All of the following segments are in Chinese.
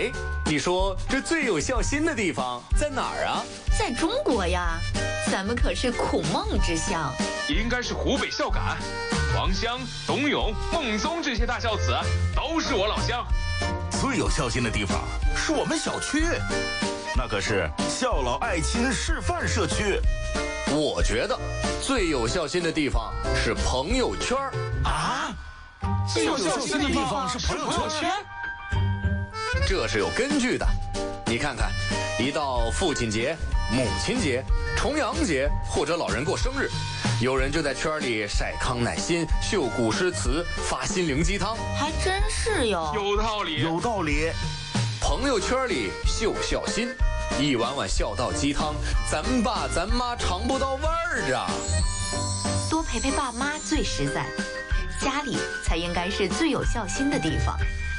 哎，你说这最有孝心的地方在哪儿啊？ 在中国呀，咱们可是苦梦之乡。 应该是湖北孝感，王襄、董永、孟宗这些大孝子都是我老乡。 最有孝心的地方是我们小区，那可是孝老爱亲示范社区。 我觉得最有孝心的地方是朋友圈啊！最有孝心的地方是朋友圈？ 这是有根据的。你看看，一到父亲节、母亲节、重阳节或者老人过生日，有人就在圈里晒康乃馨、秀古诗词、发心灵鸡汤， 还真是哟。 有道理， 有道理。 朋友圈里秀孝心，一碗碗孝道鸡汤，咱爸咱妈尝不到味儿啊。 多陪陪爸妈最实在，家里才应该是最有孝心的地方。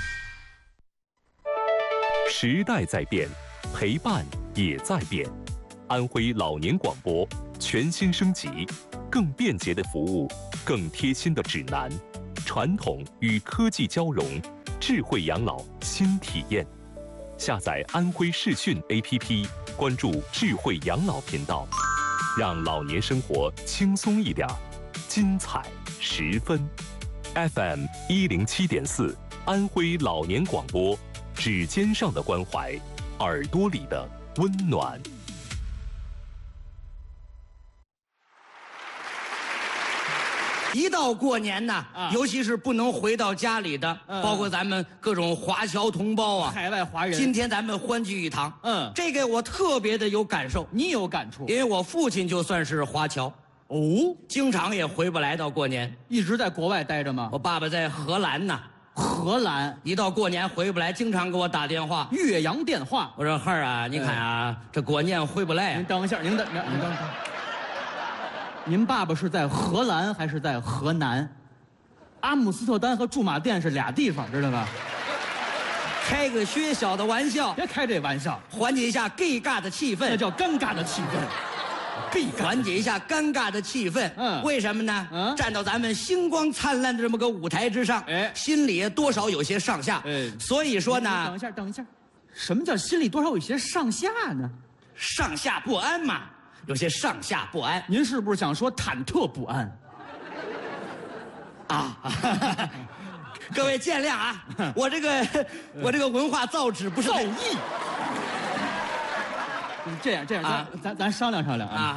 时代在变，陪伴也在变。安徽老年广播全新升级，更便捷的服务，更贴心的指南，传统与科技交融，智慧养老新体验。下载安徽视讯 APP， 关注智慧养老频道，让老年生活轻松一点，精彩十分。FM 107.4，安徽老年广播，指尖上的关怀，耳朵里的温暖。 一到过年呐，尤其是不能回到家里的，包括咱们各种华侨同胞啊， 海外华人， 今天咱们欢聚一堂。这个我特别的有感受。 你有感触？ 因为我父亲就算是华侨， 哦， 经常也回不来到过年， 一直在国外待着吗？ 我爸爸在荷兰呢， 荷兰一到过年回不来，经常给我打电话， 岳阳电话。 我说孩儿啊，你看啊，这过年回不来啊。 您等一下，您等一下。您爸爸是在荷兰还是在河南？阿姆斯特丹和驻马店是俩地方，知道吧？ 开个学小的玩笑， 别开这玩笑， 缓解一下尴尬的气氛。 那叫尴尬的气氛。 缓解一下尴尬的气氛。为什么呢？站到咱们星光灿烂的这么个舞台之上，心里多少有些上下。所以说呢， 等一下，什么叫心里多少有些上下呢？ 上下不安嘛。有些上下不安， 您是不是想说忐忑不安？ 啊，各位见谅啊，我这个文化造纸不是造诣。这样，咱商量商量啊。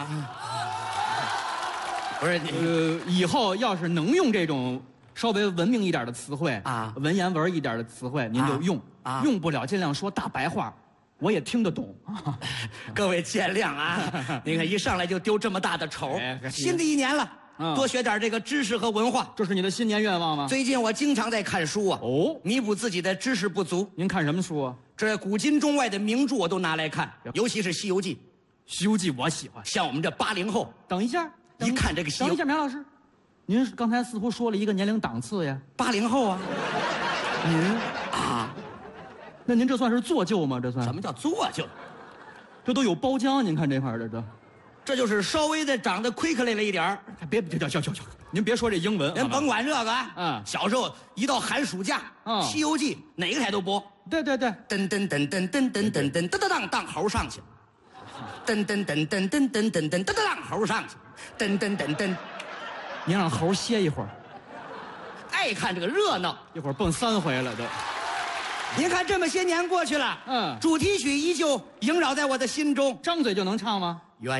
不是以后要是能用这种稍微文明一点的词汇啊， 文言文一点的词汇，您就用啊，用不了尽量说大白话。我也听得懂， 各位见谅啊！你看一上来就丢这么大的丑。新的一年了，多学点这个知识和文化， 这是你的新年愿望吗？ 最近我经常在看书啊，弥补自己的知识不足。 您看什么书啊？ 这古今中外的名著我都拿来看，尤其是《西游记》。《 西游记》我喜欢。 像我们这80后， 等一下， 一看这个《西游》， 等一下，苗老师，您刚才似乎说了一个年龄档次呀 ？80后啊， 您啊。那您这算是做旧吗？这算什么叫做旧？ 这都有包浆，您看这块的这就是稍微的长得亏克了一点儿。 别，您别说这英文， 您甭管这个啊。小时候一到寒暑假，《西游记》哪个台都播。 对，噔噔噔噔噔噔噔噔噔噔当猴上去，噔噔噔噔噔噔噔噔当猴上去，噔噔噔噔。 您让猴歇一会儿， 爱看这个热闹， 一会儿蹦3回了都。 您看这么些年过去了，主题曲依旧萦绕在我的心中。 张嘴就能唱吗？